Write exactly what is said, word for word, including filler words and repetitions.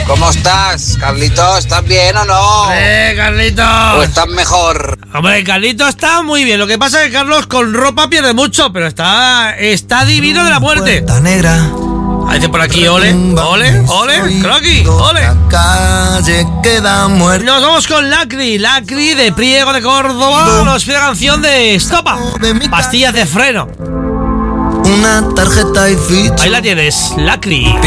¿Cómo estás, Carlitos? ¿Estás bien o no? ¡Eh, Carlitos! ¿O estás mejor? Hombre, Carlitos está muy bien. Lo que pasa es que Carlos con ropa pierde mucho, pero está está divino de la muerte. Negra. Dice por aquí, ole, ole, ole, croqui, ole. La calle queda muerta. Nos vamos con Lacri, Lacri de Priego de Córdoba. Nos pide canción de Estopa, pastillas de freno. Una tarjeta y ficha. Ahí la tienes, Lacri.